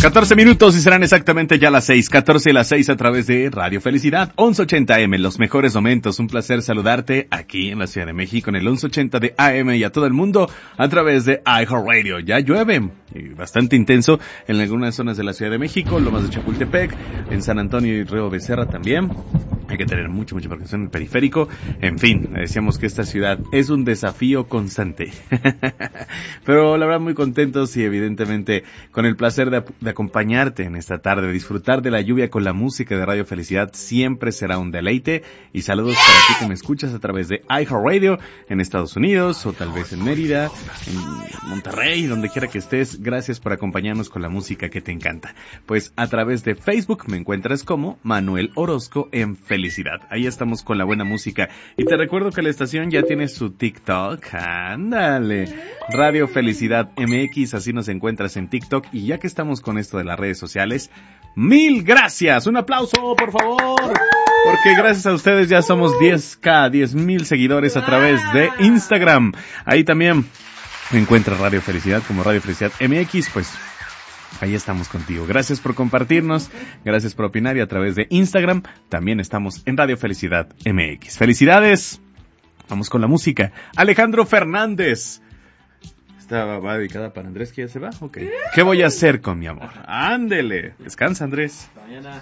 14 minutos y serán exactamente ya las 6. 14 y las 6 a través de Radio Felicidad, 1180 AM, los mejores momentos. Un placer saludarte aquí en la Ciudad de México en el 1180 de AM y a todo el mundo a través de iHeartRadio. Ya llueve, bastante intenso en algunas zonas de la Ciudad de México, Lomas de Chapultepec, en San Antonio y Río Becerra también. Hay que tener mucha precaución en el periférico. En fin, decíamos que esta ciudad es un desafío constante. Pero la verdad muy contentos y evidentemente con el placer de acompañarte en esta tarde. Disfrutar de la lluvia con la música de Radio Felicidad siempre será un deleite. Y saludos para ti que me escuchas a través de iHeartRadio en Estados Unidos o tal vez en Mérida, en Monterrey, donde quiera que estés. Gracias por acompañarnos con la música que te encanta. Pues a través de Facebook me encuentras como Manuel Orozco en Felicidad. Ahí estamos con la buena música. Y te recuerdo que la estación ya tiene su TikTok. Ándale. Radio Felicidad MX, así nos encuentras en TikTok. Y ya que estamos con esto de las redes sociales, ¡mil gracias! Un aplauso, por favor. Porque gracias a ustedes ya somos 10,000 seguidores a través de Instagram. Ahí también me encuentras Radio Felicidad como Radio Felicidad MX, pues ahí estamos contigo. Gracias por compartirnos, gracias por opinar y a través de Instagram también estamos en Radio Felicidad MX. ¡Felicidades! Vamos con la música. Alejandro Fernández. Esta va dedicada para Andrés, que ya se va. Ok. ¿Qué voy a hacer con mi amor? Ándele. Descansa, Andrés. Hasta mañana.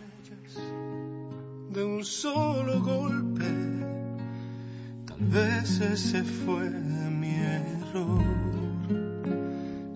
De un solo golpe, tal vez ese fue mi error.